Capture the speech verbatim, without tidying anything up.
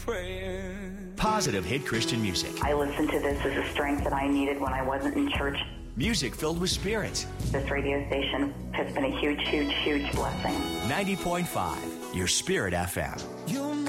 praying. Positive hit Christian music. I listened to this as a strength that I needed when I wasn't in church. Music filled with spirit. This radio station has been a huge, huge, huge blessing. ninety point five, your Spirit F M. You're